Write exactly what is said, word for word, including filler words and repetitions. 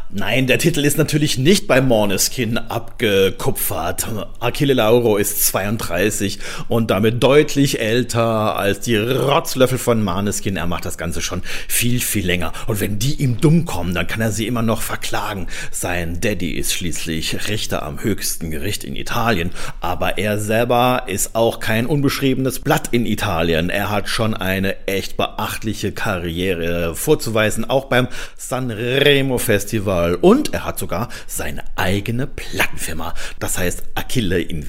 Nein, der Titel ist natürlich nicht bei Måneskin abgekupfert. Achille Lauro ist zweiunddreißig und damit deutlich älter als die Rotzlöffel von Måneskin. Er macht das Ganze schon viel, viel länger. Und wenn die ihm dumm kommen, dann kann er sie immer noch verklagen. Sein Daddy ist schließlich Richter am höchsten Gericht in Italien. Aber er selber ist auch kein unbeschriebenes Blatt in Italien. Er hat schon eine echt beachtliche Karriere vorzuweisen, auch beim Sanremo Festival. Und er hat sogar seine eigene Plattenfirma. Das heißt Achille Invest.